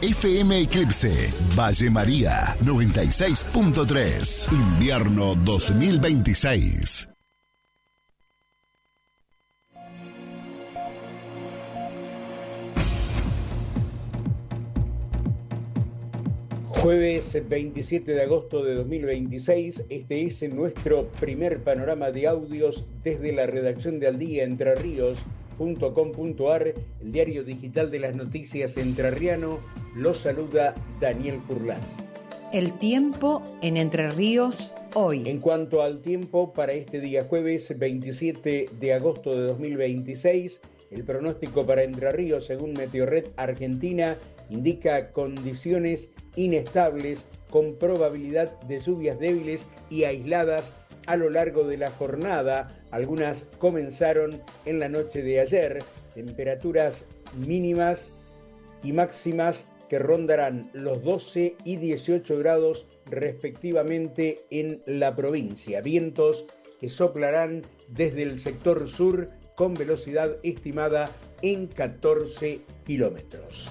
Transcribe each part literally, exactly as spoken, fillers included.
F M Eclipse, Valle María, noventa y seis punto tres. Invierno dos mil veintiséis. Jueves veintisiete de agosto de dos mil veintiséis, este es nuestro primer panorama de audios desde la redacción de Al Día Entre Ríos punto com punto ar, el diario digital de las noticias entrerriano. Los saluda Daniel Furlan. El tiempo en Entre Ríos hoy. En cuanto al tiempo para este día jueves veintisiete de agosto de dos mil veintiséis, el pronóstico para Entre Ríos, según Meteorred Argentina, indica condiciones inestables con probabilidad de lluvias débiles y aisladas a lo largo de la jornada. Algunas comenzaron en la noche de ayer. Temperaturas mínimas y máximas que rondarán los doce y dieciocho grados respectivamente en la provincia. Vientos que soplarán desde el sector sur con velocidad estimada en catorce kilómetros.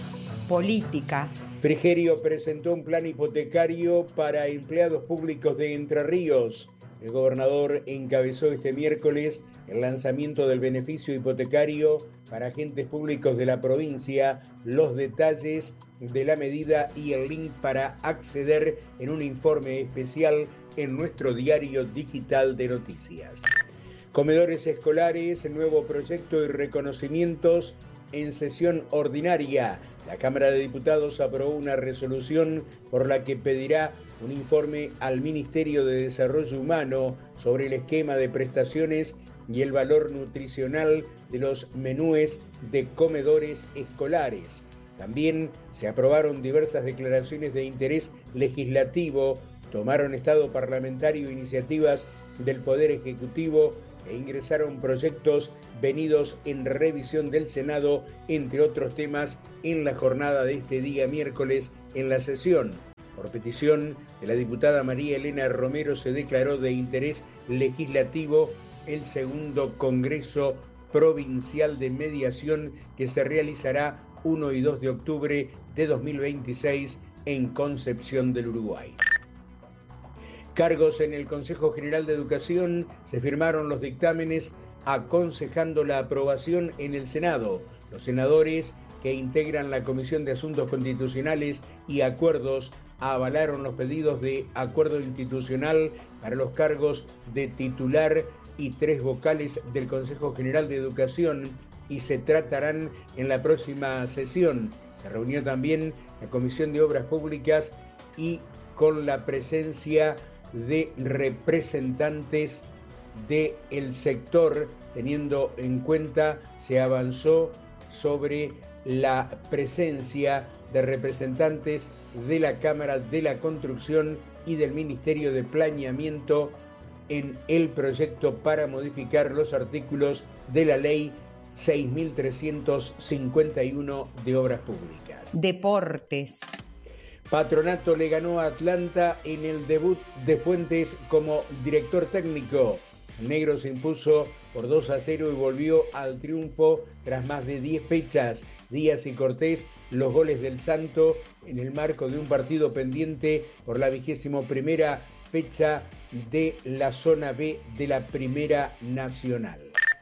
Política. Frigerio presentó un plan hipotecario para empleados públicos de Entre Ríos. El gobernador encabezó este miércoles el lanzamiento del beneficio hipotecario para agentes públicos de la provincia. Los detalles de la medida y el link para acceder en un informe especial en nuestro diario digital de noticias. Comedores escolares, nuevo proyecto y reconocimientos en sesión ordinaria. La Cámara de Diputados aprobó una resolución por la que pedirá un informe al Ministerio de Desarrollo Humano sobre el esquema de prestaciones y el valor nutricional de los menúes de comedores escolares. También se aprobaron diversas declaraciones de interés legislativo, tomaron estado parlamentario iniciativas del Poder Ejecutivo e ingresaron proyectos venidos en revisión del Senado, entre otros temas, en la jornada de este día miércoles en la sesión. Por petición de la diputada María Elena Romero se declaró de interés legislativo el segundo Congreso Provincial de Mediación que se realizará uno y dos de octubre de dos mil veintiséis en Concepción del Uruguay. Cargos en el Consejo General de Educación. Se firmaron los dictámenes aconsejando la aprobación en el Senado. Los senadores que integran la Comisión de Asuntos Constitucionales y Acuerdos avalaron los pedidos de acuerdo institucional para los cargos de titular y tres vocales del Consejo General de Educación y se tratarán en la próxima sesión. Se reunió también la Comisión de Obras Públicas y con la presencia de representantes del sector, teniendo en cuenta, se avanzó sobre la presencia de representantes de la Cámara de la Construcción y del Ministerio de Planeamiento en el proyecto para modificar los artículos de la Ley seis mil trescientos cincuenta y uno de Obras Públicas. Deportes. Patronato le ganó a Atlanta en el debut de Fuentes como director técnico. El negro se impuso por dos a cero y volvió al triunfo tras más de diez fechas. Díaz y Cortés, los goles del Santo en el marco de un partido pendiente por la vigésimo primera fecha de la zona B de la Primera Nacional.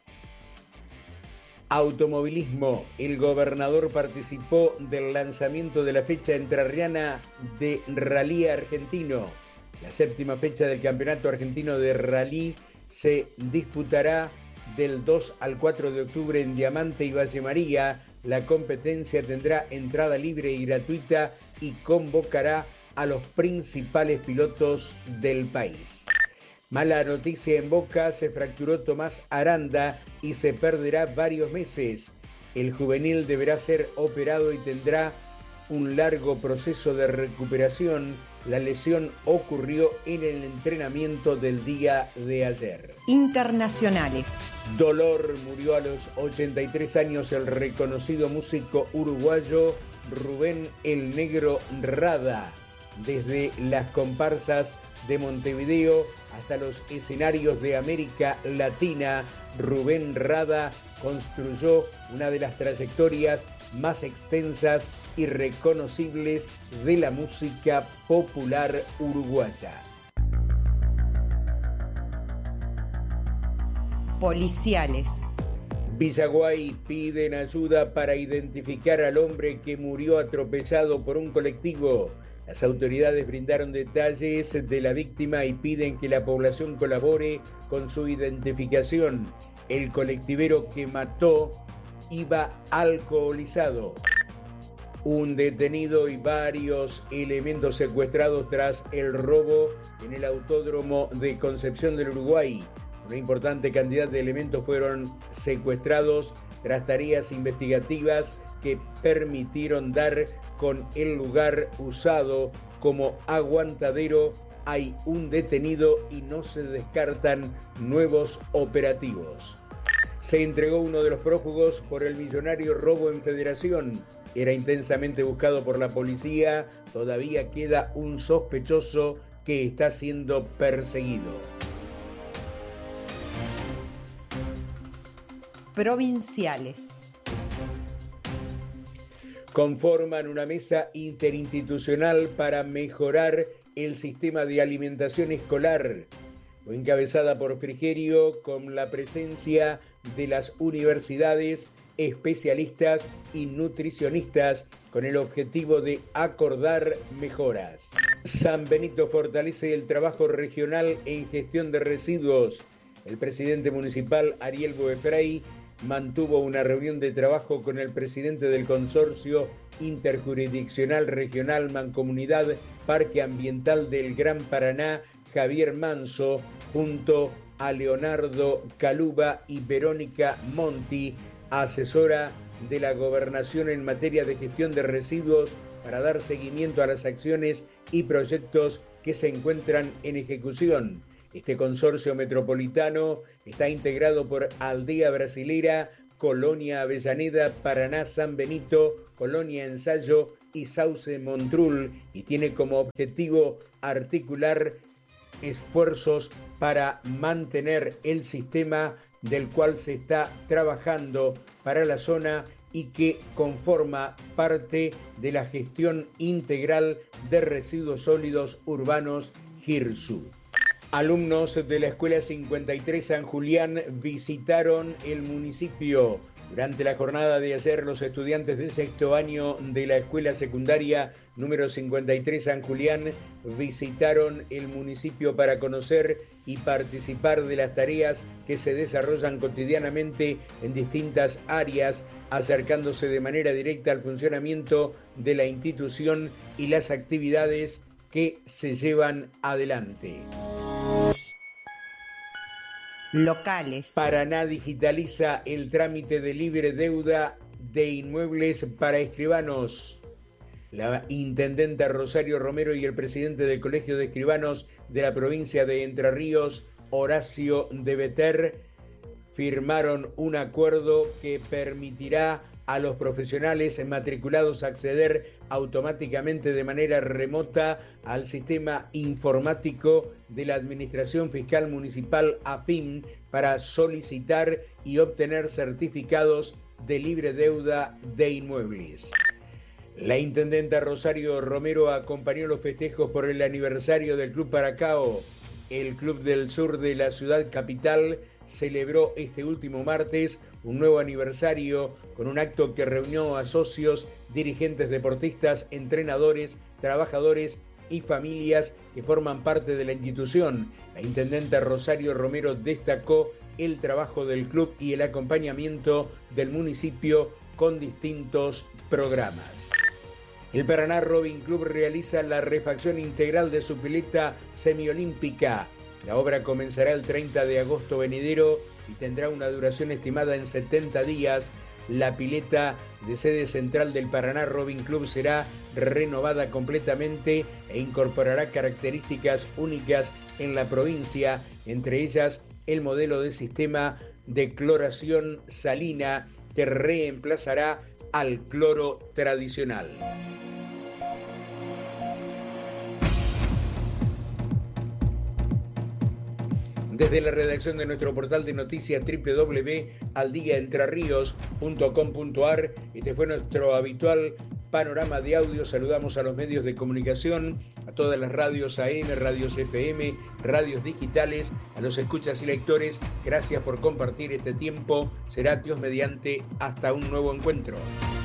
Automovilismo. El gobernador participó del lanzamiento de la fecha entrerriana de Rally Argentino. La séptima fecha del Campeonato Argentino de Rally se disputará del dos al cuatro de octubre en Diamante y Valle María. La competencia tendrá entrada libre y gratuita y convocará a los principales pilotos del país. Mala noticia en Boca, se fracturó Tomás Aranda y se perderá varios meses. El juvenil deberá ser operado y tendrá un largo proceso de recuperación. La lesión ocurrió en el entrenamiento del día de ayer. Internacionales. Dolor. Murió a los ochenta y tres años el reconocido músico uruguayo Rubén El Negro Rada. Desde las comparsas de Montevideo hasta los escenarios de América Latina, Rubén Rada construyó una de las trayectorias más extensas y reconocibles de la música popular uruguaya. Policiales. Villaguay piden ayuda para identificar al hombre que murió atropellado por un colectivo. Las autoridades brindaron detalles de la víctima y piden que la población colabore con su identificación. El colectivero que mató iba alcoholizado. Un detenido y varios elementos secuestrados tras el robo en el autódromo de Concepción del Uruguay. Una importante cantidad de elementos fueron secuestrados tras tareas investigativas que permitieron dar con el lugar usado como aguantadero. Hay un detenido y no se descartan nuevos operativos. Se entregó uno de los prófugos por el millonario robo en Federación. Era intensamente buscado por la policía. Todavía queda un sospechoso que está siendo perseguido. Provinciales. Conforman una mesa interinstitucional para mejorar el sistema de alimentación escolar. Fue encabezada por Frigerio con la presencia de las universidades, especialistas y nutricionistas con el objetivo de acordar mejoras. San Benito fortalece el trabajo regional en gestión de residuos. El presidente municipal, Ariel Boefray, mantuvo una reunión de trabajo con el presidente del Consorcio Interjurisdiccional Regional Mancomunidad Parque Ambiental del Gran Paraná, Javier Manso, junto a Leonardo Caluba y Verónica Monti, asesora de la Gobernación en materia de gestión de residuos, para dar seguimiento a las acciones y proyectos que se encuentran en ejecución. Este consorcio metropolitano está integrado por Aldea Brasilera, Colonia Avellaneda, Paraná San Benito, Colonia Ensayo y Sauce Montrul, y tiene como objetivo articular esfuerzos para mantener el sistema del cual se está trabajando para la zona y que conforma parte de la gestión integral de residuos sólidos urbanos GIRSU. Alumnos de la Escuela cincuenta y tres San Julián visitaron el municipio. Durante la jornada de ayer, los estudiantes del sexto año de la Escuela Secundaria número cincuenta y tres San Julián visitaron el municipio para conocer y participar de las tareas que se desarrollan cotidianamente en distintas áreas, acercándose de manera directa al funcionamiento de la institución y las actividades que se llevan adelante. Locales. Paraná digitaliza el trámite de libre deuda de inmuebles para escribanos. La intendenta Rosario Romero y el presidente del Colegio de Escribanos de la provincia de Entre Ríos, Horacio de Beter, firmaron un acuerdo que permitirá a los profesionales matriculados acceder automáticamente de manera remota al sistema informático de la Administración Fiscal Municipal AFIM para solicitar y obtener certificados de libre deuda de inmuebles. La intendenta Rosario Romero acompañó los festejos por el aniversario del Club Paracao. El Club del Sur de la ciudad capital celebró este último martes un nuevo aniversario con un acto que reunió a socios, dirigentes deportistas, entrenadores, trabajadores y familias que forman parte de la institución. La intendenta Rosario Romero destacó el trabajo del club y el acompañamiento del municipio con distintos programas. El Paraná Rowing Club realiza la refacción integral de su pileta semiolímpica. La obra comenzará el treinta de agosto venidero y tendrá una duración estimada en setenta días. La pileta de sede central del Paraná Rowing Club será renovada completamente e incorporará características únicas en la provincia, entre ellas el modelo de sistema de cloración salina que reemplazará al cloro tradicional. Desde la redacción de nuestro portal de noticias doble u doble u doble u punto aldiaentrerrios punto com punto a r, este fue nuestro habitual panorama de audio. Saludamos a los medios de comunicación, a todas las radios A M, radios F M, radios digitales, a los escuchas y lectores. Gracias por compartir este tiempo. Será Dios mediante hasta un nuevo encuentro.